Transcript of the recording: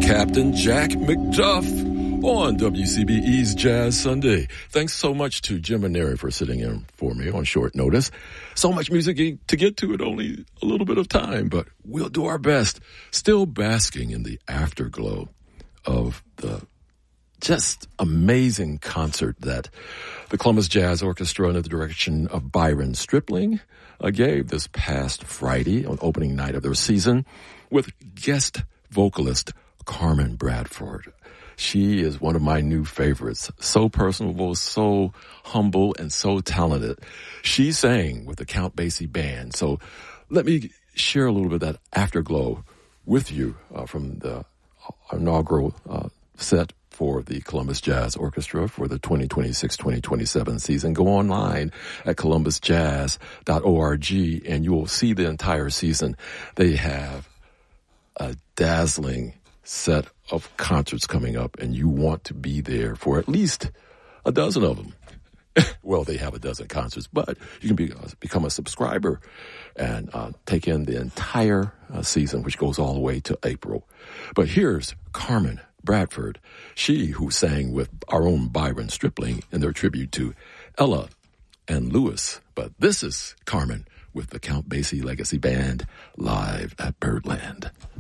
Captain Jack McDuff on WCBE's Jazz Sunday. Thanks so much to Jim and Neri for sitting in for me on short notice. So much music to get to in only a little bit of time, but we'll do our best. Still basking in the afterglow of the just amazing concert that the Columbus Jazz Orchestra under the direction of Byron Stripling gave this past Friday on opening night of their season with guest vocalist Carmen Bradford. She is one of my new favorites. So personable, so humble, and so talented. She sang with the Count Basie Band. So let me share a little bit of that afterglow with you from the inaugural set for the Columbus Jazz Orchestra for the 2026-2027 season. Go online at columbusjazz.org and you will see the entire season. They have a dazzling set of concerts coming up, and you want to be there for at least a dozen of them. Well, they have a dozen concerts, but you can become a subscriber and take in the entire season, which goes all the way to April. But here's Carmen Bradford, she who sang with our own Byron Stripling in their tribute to Ella and Lewis. But this is Carmen with the Count Basie Legacy Band live at Birdland.